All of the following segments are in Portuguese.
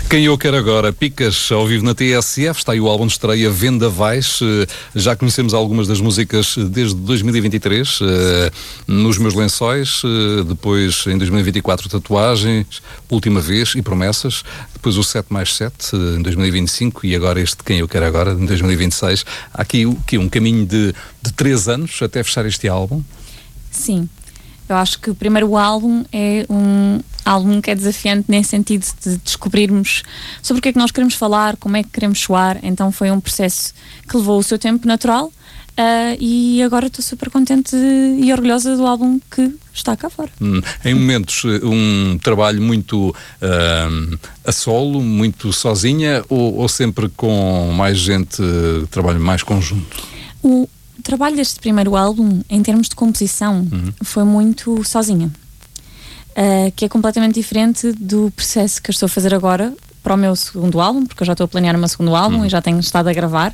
Quem eu quero agora, Picas, ao vivo na TSF, está aí o álbum de estreia Vendavais. Já conhecemos algumas das músicas desde 2023, Nos Meus Lençóis, depois em 2024 Tatuagens, Última Vez e Promessas, depois o 7+7 em 2025 e agora este Quem eu quero agora em 2026. Há aqui um caminho de 3 anos até fechar este álbum? Sim. Eu acho que o primeiro álbum é um álbum que é desafiante nesse sentido de descobrirmos sobre o que é que nós queremos falar, como é que queremos soar. Então foi um processo que levou o seu tempo natural e agora estou super contente e orgulhosa do álbum que está cá fora. Em momentos um trabalho muito a solo, muito sozinha ou sempre com mais gente, trabalho mais conjunto? O trabalho deste primeiro álbum, em termos de composição, foi muito sozinha. Que é completamente diferente do processo que eu estou a fazer agora para o meu segundo álbum, porque eu já estou a planear o meu segundo álbum e já tenho estado a gravar.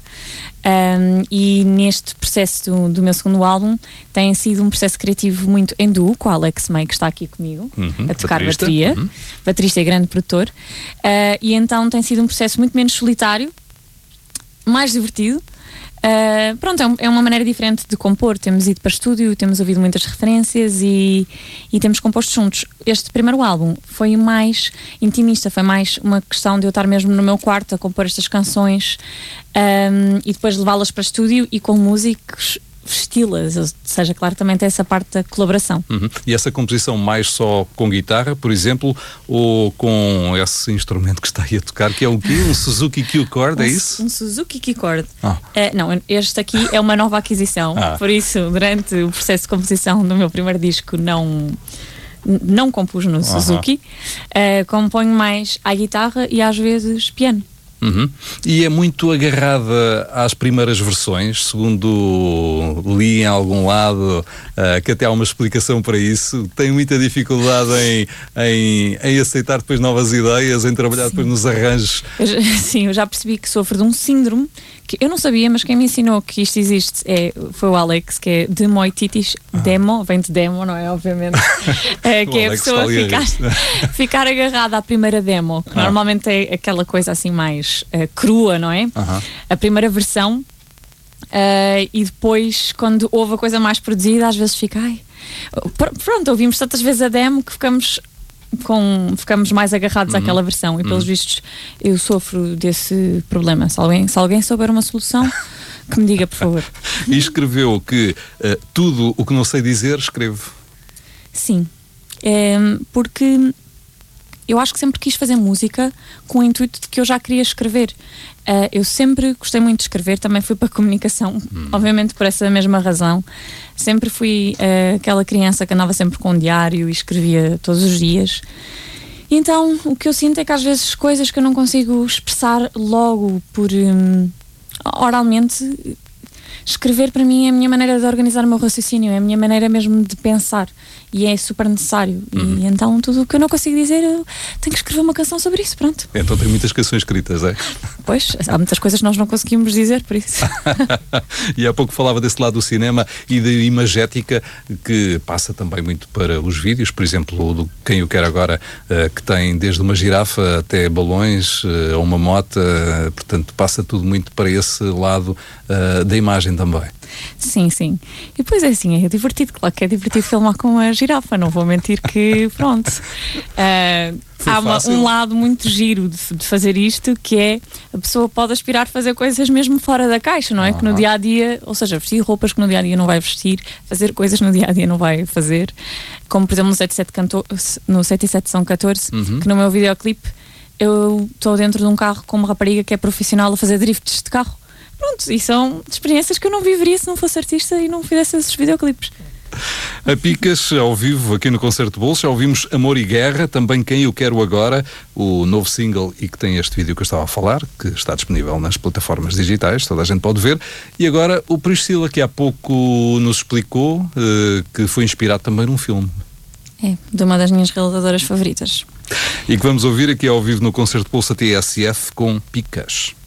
E neste processo do meu segundo álbum tem sido um processo criativo muito em duo com o Alex May, que está aqui comigo, a tocar bateria, baterista e grande produtor. E então tem sido um processo muito menos solitário, mais divertido. Pronto, é uma maneira diferente de compor. Temos ido para estúdio, temos ouvido muitas referências e temos composto juntos. Este primeiro álbum foi mais intimista, foi mais uma questão de eu estar mesmo no meu quarto a compor estas canções e depois levá-las para estúdio e com músicos vesti-las, ou seja, claro, também tem essa parte da colaboração. E essa composição mais só com guitarra, por exemplo, ou com esse instrumento que está aí a tocar, que é o quê? Um Suzuki Q-Chord, é isso? Um Suzuki Q-Chord. Não, este aqui é uma nova aquisição, por isso, durante o processo de composição do meu primeiro disco, não compus no Suzuki, componho mais à guitarra e às vezes piano. E é muito agarrada às primeiras versões, segundo li em algum lado, que até há uma explicação para isso. Tem muita dificuldade em aceitar depois novas ideias, em trabalhar depois nos arranjos. Eu já percebi que sofro de um síndrome que eu não sabia, mas quem me ensinou que isto existe foi o Alex, que é demoititis, demo, vem de demo, não é? Obviamente. Que é a pessoa ficar agarrada à primeira demo, que normalmente é aquela coisa assim mais crua, não é? A primeira versão e depois, quando houve a coisa mais produzida, às vezes fica, pronto, ouvimos tantas vezes a demo que ficamos mais agarrados àquela versão e pelos vistos eu sofro desse problema. Se alguém souber uma solução, que me diga, por favor. E escreveu que tudo o que não sei dizer, escrevo. Sim, porque eu acho que sempre quis fazer música com o intuito de que eu já queria escrever. Eu sempre gostei muito de escrever, também fui para a comunicação, obviamente por essa mesma razão. Sempre fui aquela criança que andava sempre com um diário e escrevia todos os dias. Então, o que eu sinto é que às vezes coisas que eu não consigo expressar logo oralmente, escrever para mim é a minha maneira de organizar o meu raciocínio, é a minha maneira mesmo de pensar e é super necessário. E então tudo o que eu não consigo dizer, eu tenho que escrever uma canção sobre isso, pronto. Então tem muitas canções escritas, é? Pois, há muitas coisas que nós não conseguimos dizer, por isso. E há pouco falava desse lado do cinema e da imagética, que passa também muito para os vídeos, por exemplo, o do Quem eu quero agora, que tem desde uma girafa até balões, a uma moto, portanto passa tudo muito para esse lado da imagem também. Sim. E depois é assim, é divertido, claro que é divertido filmar com a girafa, não vou mentir que, pronto. Há um lado muito giro de fazer isto, que é a pessoa pode aspirar a fazer coisas mesmo fora da caixa, não é? Que no dia-a-dia, ou seja, vestir roupas que no dia-a-dia não vai vestir, fazer coisas que no dia-a-dia não vai fazer, como por exemplo no 77 São 14, que no meu videoclipe eu estou dentro de um carro com uma rapariga que é profissional a fazer drifts de carro. Pronto, e são experiências que eu não viveria se não fosse artista e não fizesse esses videoclipes. A Picas, ao vivo, aqui no Concerto de Bolso, já ouvimos Amor e Guerra, também Quem eu quero agora, o novo single e que tem este vídeo que eu estava a falar, que está disponível nas plataformas digitais, toda a gente pode ver. E agora o Priscila, que há pouco nos explicou, que foi inspirado também num filme. É, de uma das minhas realizadoras favoritas. E que vamos ouvir aqui ao vivo no Concerto de Bolso TSF com Picas.